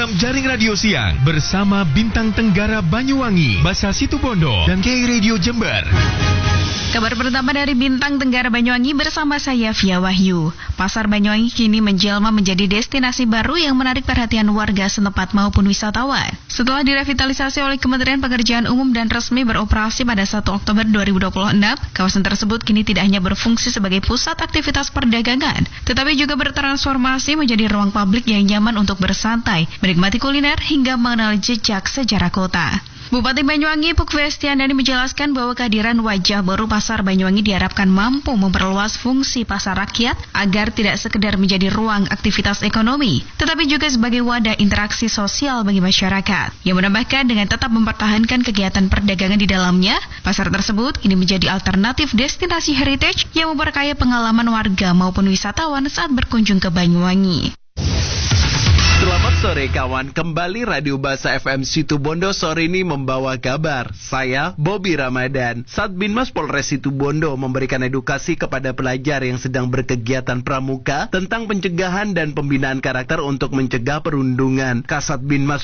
program Jaring Radio Siang bersama Bintang Tenggara Banyuwangi, Basa Situbondo, dan KI Radio Jember. Kabar pertama dari Bintang Tenggara Banyuwangi bersama saya Via Wahyu. Pasar Banyuwangi kini menjelma menjadi destinasi baru yang menarik perhatian warga setempat maupun wisatawan. Setelah direvitalisasi oleh Kementerian Pekerjaan Umum dan resmi beroperasi pada 1 Oktober 2026, kawasan tersebut kini tidak hanya berfungsi sebagai pusat aktivitas perdagangan, tetapi juga bertransformasi menjadi ruang publik yang nyaman untuk bersantai, menikmati kuliner, hingga mengenal jejak sejarah kota. Bupati Banyuwangi Puk Vestiandani menjelaskan bahwa kehadiran wajah baru Pasar Banyuwangi diharapkan mampu memperluas fungsi pasar rakyat agar tidak sekedar menjadi ruang aktivitas ekonomi, tetapi juga sebagai wadah interaksi sosial bagi masyarakat. Yang menambahkan dengan tetap mempertahankan kegiatan perdagangan di dalamnya, pasar tersebut kini menjadi alternatif destinasi heritage yang memperkaya pengalaman warga maupun wisatawan saat berkunjung ke Banyuwangi. Selamat sore kawan, kembali Radio Basa FM Situbondo sore ini membawa kabar. Saya Bobby Ramadan. Satbinmas Polres Situbondo memberikan edukasi kepada pelajar yang sedang berkegiatan pramuka tentang pencegahan dan pembinaan karakter untuk mencegah perundungan. Kasatbinmas